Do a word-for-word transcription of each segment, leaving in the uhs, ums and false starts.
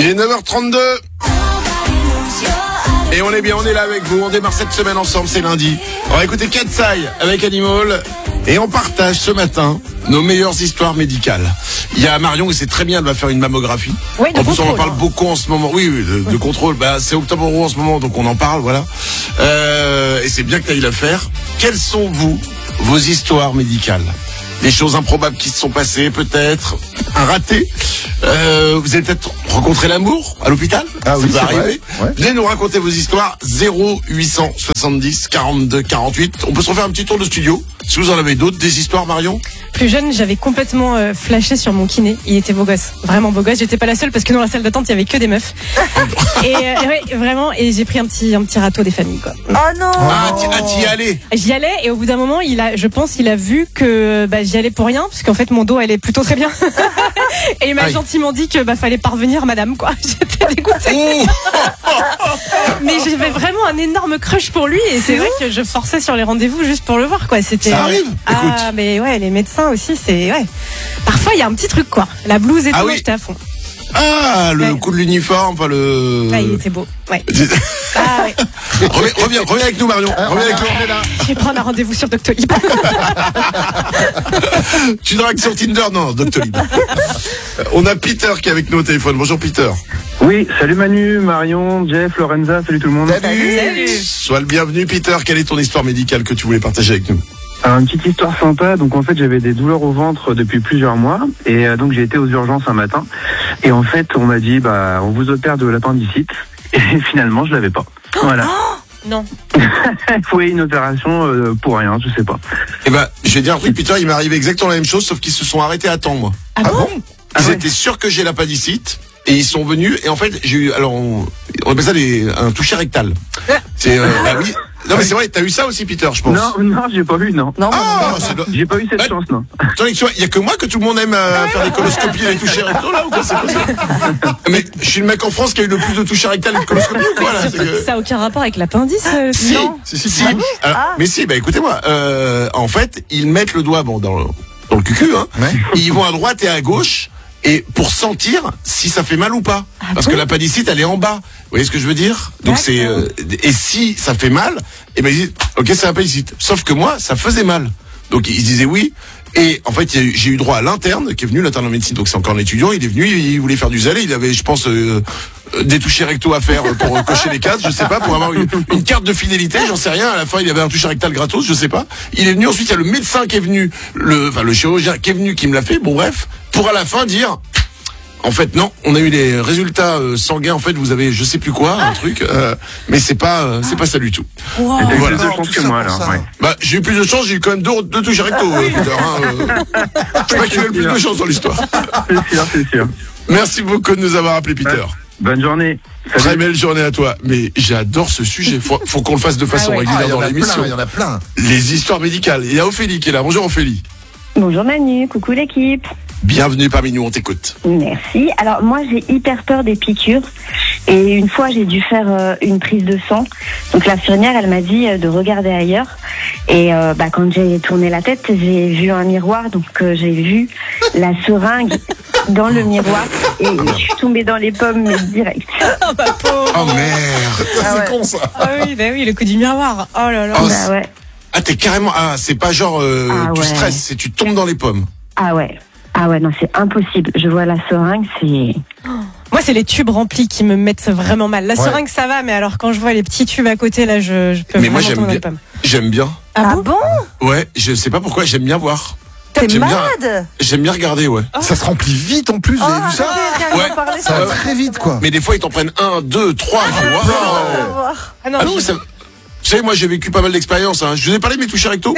Il est neuf heures trente-deux. Et on est bien, on est là avec vous. On démarre cette semaine ensemble, c'est lundi. On va écouter Katsai avec Animal. Et on partage ce matin nos meilleures histoires médicales. Il y a Marion, et c'est très bien, elle va faire une mammographie. Oui, de en plus, contrôle, on en parle hein. beaucoup en ce moment. Oui, oui, de, de contrôle. Bah, c'est Octobre Rose en ce moment, donc on en parle, voilà. Euh, et c'est bien que tu ailles la faire. Quelles sont, vous, vos histoires médicales? Des choses improbables qui se sont passées, peut-être un raté. Euh, vous avez peut-être rencontré l'amour à l'hôpital. Ah oui, ça c'est peut arriver. vrai. Ouais. Venez nous raconter vos histoires. Zéro huit cent soixante-dix quarante-deux quarante-huit. On peut se refaire un petit tour de studio. Si vous en avez d'autres, des histoires, Marion. Plus jeune, j'avais complètement euh, flashé sur mon kiné. Il était beau gosse, vraiment beau gosse. J'étais pas la seule parce que dans la salle d'attente, il y avait que des meufs. et euh, ouais, vraiment. Et j'ai pris un petit, un petit râteau des familles, quoi. Oh non. Ah, t'y- ah, t'y allais. J'y allais et au bout d'un moment, il a, je pense, il a vu que bah, j'y allais pour rien, parce qu'en fait mon dos allait plutôt très bien. et il m'a Aïe. gentiment dit que bah fallait parvenir, madame, quoi. J'étais dégoûtée. Mais j'avais vraiment un énorme crush pour lui et c'est vrai que je forçais sur les rendez-vous juste pour le voir, quoi. C'était. Ça arrive. Ah, Écoute. mais ouais, les médecins aussi, c'est ouais. Parfois il y a un petit truc, quoi. La blouse et Ah tout, oui. j'étais à fond. Ah, le Ouais. coup de l'uniforme, enfin le. Ah, il était beau. Ouais. Ah ouais. reviens, reviens, reviens avec nous, Marion. Reviens avec nous. on est là. Je vais prendre un rendez-vous sur Doctolib. Tu dragues sur Tinder? Non, Doctolib. On a Peter qui est avec nous au téléphone. Bonjour Peter. Oui, salut Manu, Marion, Jeff, Lorenza, salut tout le monde. Salut. Salut. Sois le bienvenu, Peter. Quelle est ton histoire médicale que tu voulais partager avec nous? Alors, une petite histoire sympa. Donc en fait, j'avais des douleurs au ventre depuis plusieurs mois et euh, donc j'ai été aux urgences un matin et en fait, on m'a dit bah on vous opère de l'appendicite et finalement, je l'avais pas. Voilà. Non. Il faut une opération euh, pour rien, je sais pas. Eh ben, je vais dire un truc, Peter. Il m'est arrivé exactement la même chose, sauf qu'ils se sont arrêtés à temps, moi. Ah bon? Ils ouais. étaient sûrs que j'ai l'appendicite et ils sont venus et en fait j'ai eu alors on, on appelle ça des, un toucher rectal. C'est euh, bah oui. Non mais c'est vrai, t'as eu ça aussi, Peter, je pense. Non, non, j'ai pas eu, non. Non, Ah, c'est de- J'ai pas eu cette Ouais. chance, non. Attendez, tu vois, il y a que moi que tout le monde aime euh, faire des coloscopies et les toucher rectaux là ou quoi? C'est quoi ça? Mais je suis le mec en France qui a eu le plus de toucher rectal et de coloscopies ou quoi là? C'est Surtout que- que ça a aucun rapport avec l'appendice. euh, Si, non. si, si, si. Alors, mais si, bah écoutez-moi, euh, en fait, ils mettent le doigt bon dans le, dans le cucu, hein. Ouais. Et ils vont à droite et à gauche et pour sentir si ça fait mal ou pas. Parce que l'appendicite, elle est en bas. Vous voyez ce que je veux dire? Donc c'est euh, et si ça fait mal, et ben ils disent OK, c'est l'appendicite. Sauf que moi, ça faisait mal. Donc ils disaient oui. Et en fait, il y a eu- j'ai eu droit à l'interne qui est venu, l'interne en médecine. Donc c'est encore un étudiant. Il est venu, il voulait faire du zèle. Il avait, je pense, euh, euh, des touchés rectaux à faire pour euh, cocher les cases. Je sais pas, pour avoir une, une carte de fidélité. J'en sais rien. À la fin, il avait un toucher rectal gratos. Je sais pas. Il est venu. Ensuite, il y a le médecin qui est venu, le, enfin le chirurgien qui est venu, qui me l'a fait. Bon bref, pour à la fin dire. En fait, non, on a eu les résultats euh, sanguins. En fait, vous avez, je sais plus quoi, un truc, euh, mais c'est pas, euh, c'est pas ça du tout. J'ai eu Voilà. plus de chance que moi, là. Ouais. Bah, j'ai eu plus de chance, j'ai eu quand même deux, deux touches recto, euh, Peter. Hein, euh. Je crois qu'il y a eu le plus de chance dans l'histoire. C'est sûr, c'est sûr. Merci beaucoup de nous avoir appelé, Peter. Bonne journée. Très Salut. belle journée à toi. Mais j'adore ce sujet. Faut, faut qu'on le fasse de façon Ah ouais. Ah, régulière il y dans en a l'émission. plein, il y en a plein. Les histoires médicales. Il y a Ophélie qui est là. Bonjour Ophélie. Bonjour Manu, coucou l'équipe. Bienvenue parmi nous, on t'écoute. Merci. Alors moi j'ai hyper peur des piqûres et une fois j'ai dû faire euh, une prise de sang. Donc l'infirmière elle m'a dit euh, de regarder ailleurs et euh, bah, quand j'ai tourné la tête j'ai vu un miroir donc euh, j'ai vu la seringue dans le miroir et je suis tombée dans les pommes mais direct. Oh, bah, pauvre. Oh merde. Ça, ouais. c'est con, ça. Ah oui, bah oui, le coup du miroir. Oh là là. Oh, Bah ouais. Ah, t'es carrément, ah, c'est pas genre, euh, Ah tu ouais. stresses, c'est tu tombes dans les pommes. Ah ouais. Ah ouais non c'est impossible. Je vois la seringue c'est... Moi, c'est les tubes remplis qui me mettent vraiment mal. La Ouais. seringue, ça va, mais alors quand je vois les petits tubes à côté, là, je, je peux Mais moi, vraiment j'aime tomber dans bien. les pommes. J'aime bien. Ah bon? Ouais, je sais pas pourquoi, j'aime bien voir. T'es J'aime bien. malade? J'aime bien regarder, ouais. Ça se remplit vite en plus, vous avez vu ça? arrêtez, Ouais. rien à parler, Ça va Ouais. très vite, quoi. Mais des fois, ils t'en prennent un, deux, trois. tu vois. on va voir. Ah non, Ah non, je- ça... Vous savez, moi, j'ai vécu pas mal d'expériences. Hein. Je vous ai parlé de mes touchés recto.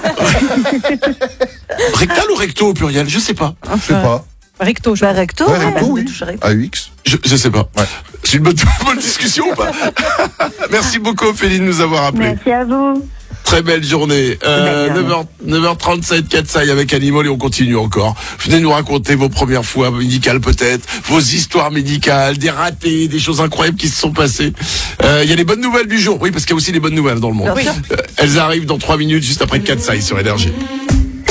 Rectal ou recto au pluriel? Je sais pas. Je sais pas. recto, je Bah recto, Ouais, ouais, recto, bah, oui. touche recto. A U X. Je, je sais pas. Ouais. C'est une bonne, bonne discussion ou pas? Merci beaucoup, Ophélie, de nous avoir appelés. Merci à vous. Très belle journée. Euh, Belle journée. neuf heures trente-sept, Katsai avec Animal et on continue encore. Venez nous raconter vos premières fois médicales peut-être, vos histoires médicales, des ratés, des choses incroyables qui se sont passées. Euh, Il y a les bonnes nouvelles du jour. Oui, parce qu'il y a aussi des bonnes nouvelles dans le monde. Bien sûr. Euh, elles arrivent dans trois minutes juste après Katsai sur Énergie.